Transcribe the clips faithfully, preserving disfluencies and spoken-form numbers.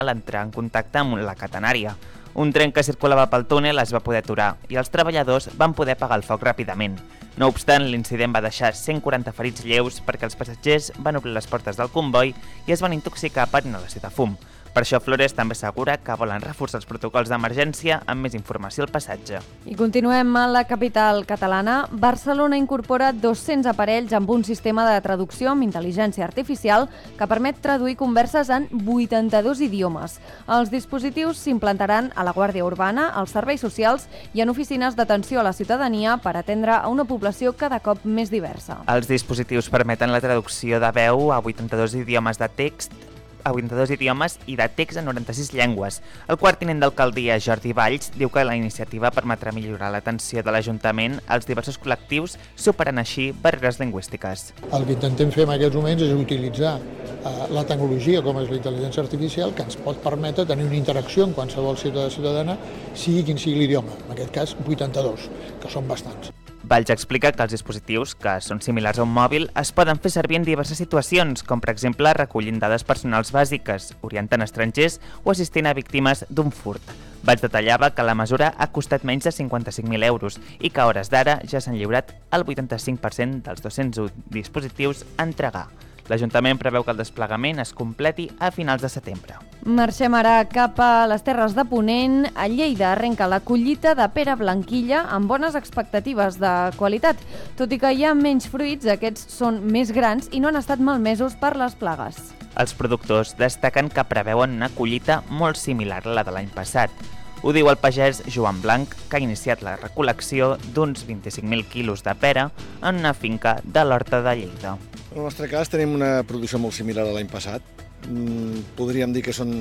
l'entrar en contacte amb la catenària. Un tren que circulava pel túnel es va poder aturar i els treballadors van poder apagar el foc ràpidament. No obstant, l'incident va deixar cent quaranta ferits lleus perquè els passatgers van obrir les portes del comboi i es van intoxicar per inhalació de fum. Per això Flores també assegura que volen reforçar els protocols d'emergència amb més informació al passatge. I continuem a la capital catalana. Barcelona incorpora dos-cents aparells amb un sistema de traducció amb intel·ligència artificial que permet traduir converses en vuitanta-dos idiomes. Els dispositius s'implantaran a la Guàrdia Urbana, als serveis socials i en oficines d'atenció a la ciutadania per atendre a una població cada cop més diversa. Els dispositius permeten la traducció de veu a vuitanta-dos idiomes de text a vuitanta-dos idiomes i de text en noranta-sis llengües. El quart tinent d'alcaldia, Jordi Valls, diu que la iniciativa permetrà millorar l'atenció de l'Ajuntament als diversos col·lectius, superant així barreres lingüístiques. El que intentem fer en aquests moments és utilitzar eh, la tecnologia, com és la intel·ligència artificial, que ens pot permetre tenir una interacció amb qualsevol ciutadà ciutadana, sigui quin sigui l'idioma, en aquest cas vuitanta-dos, que són bastants. Valls explica que els dispositius, que són similars a un mòbil, es poden fer servir en diverses situacions, com per exemple recollint dades personals bàsiques, orientant estrangers o assistint a víctimes d'un furt. Valls detallava que la mesura ha costat menys de cinquanta-cinc mil euros i que a hores d'ara ja s'han lliurat el vuitanta-cinc per cent dels dos-cents un dispositius a entregar. L'Ajuntament preveu que el desplegament es completi a finals de setembre. Marxem ara cap a les Terres de Ponent. A Lleida arrenca la collita de pera blanquilla amb bones expectatives de qualitat. Tot i que hi ha menys fruits, aquests són més grans i no han estat malmesos per les plagues. Els productors destaquen que preveuen una collita molt similar a la de l'any passat. Ho diu el pagès Joan Blanc, que ha iniciat la recol·lecció d'uns vint-i-cinc mil quilos de pera en una finca de l'Horta de Lleida. En el nostre cas tenim una producció molt similar a l'any passat. Podríem dir que són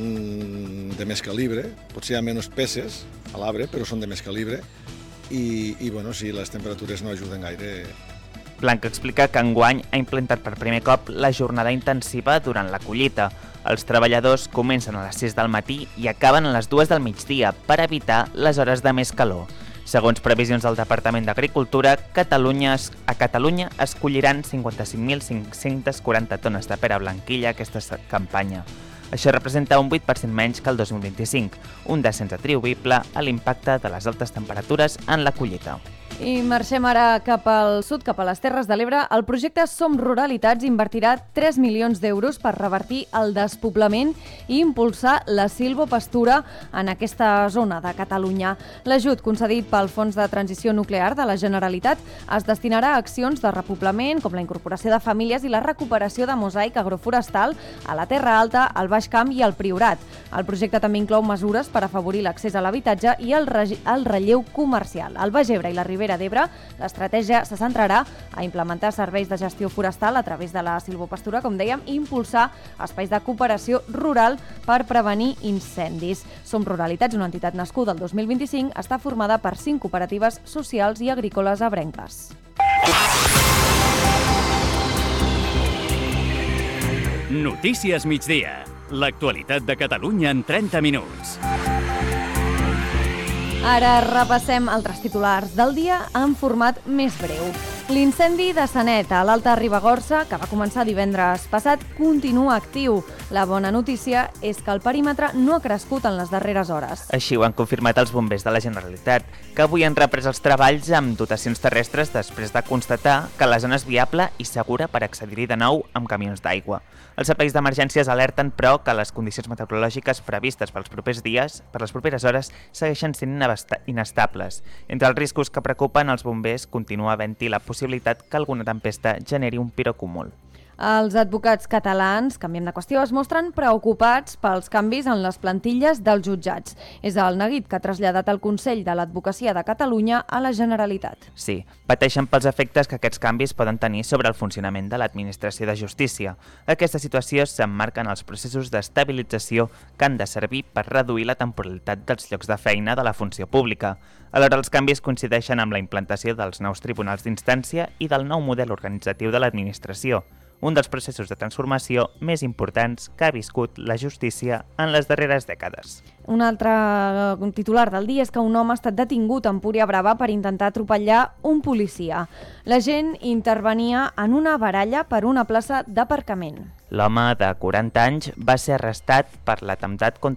de més calibre, potser hi ha menys peces a l'arbre, però són de més calibre i, i bueno, sí, les temperatures no ajuden gaire. Blanc explica que enguany ha implantat per primer cop la jornada intensiva durant la collita. Els treballadors comencen a les sis del matí i acaben a les dues del migdia per evitar les hores de més calor. Segons previsions del Departament d'Agricultura, Catalunya, a Catalunya es colliran cinquanta-cinc mil cinc-cents quaranta tones de pera blanquilla aquesta campanya. Això representa un vuit per cent menys que el dos mil vint-i-cinc, un descens atribuïble a l'impacte de les altes temperatures en la collita. I marxem ara cap al sud, cap a les Terres de l'Ebre. El projecte Som Ruralitats invertirà tres milions d'euros per revertir el despoblament i impulsar la silvopastura en aquesta zona de Catalunya. L'ajut concedit pel Fons de Transició Nuclear de la Generalitat es destinarà a accions de repoblament, com la incorporació de famílies i la recuperació de mosaic agroforestal a la Terra Alta, al Baix Camp i al Priorat. El projecte també inclou mesures per afavorir l'accés a l'habitatge i el, re el relleu comercial. Al Baix Ebre i la Ribera d'Ebre, l'estratègia se centrarà a implementar serveis de gestió forestal a través de la silvopastura, com dèiem, i impulsar espais de cooperació rural per prevenir incendis. Som Ruralitats, una entitat nascuda el dos mil vint-i-cinc, està formada per cinc cooperatives socials i agrícoles ebrenques. Notícies migdia. L'actualitat de Catalunya en trenta minuts. Ara repassem altres titulars del dia en format més breu. L'incendi de Sanet a l'Alta Ribagorça, que va començar divendres passat, continua actiu. La bona notícia és que el perímetre no ha crescut en les darreres hores. Així ho han confirmat els bombers de la Generalitat, que avui han reprès els treballs amb dotacions terrestres després de constatar que la zona és viable i segura per accedir-hi de nou amb camions d'aigua. Els serveis d'emergències alerten, però, que les condicions meteorològiques previstes pels propers dies, per les properes hores, segueixen sent inestables. Entre els riscos que preocupen els bombers continua havent-hi la possibilitat que alguna tempesta generi un pirocúmul. Els advocats catalans, canviem de qüestió, es mostren preocupats pels canvis en les plantilles dels jutjats. És el neguit que ha traslladat el Consell de l'Advocacia de Catalunya a la Generalitat. Sí, pateixen pels efectes que aquests canvis poden tenir sobre el funcionament de l'administració de justícia. Aquesta situació s'emmarca en els processos d'estabilització que han de servir per reduir la temporalitat dels llocs de feina de la funció pública. Alhora, els canvis coincideixen amb la implantació dels nous tribunals d'instància i del nou model organitzatiu de l'administració, un dels processos de transformació més importants que ha viscut la justícia en les darreres dècades. Un altre titular del dia és que un home ha estat detingut a Empúria Brava per intentar atropellar un policia. La gent intervenia en una baralla per una plaça d'aparcament. L'home de quaranta anys va ser arrestat per l'atemptat contra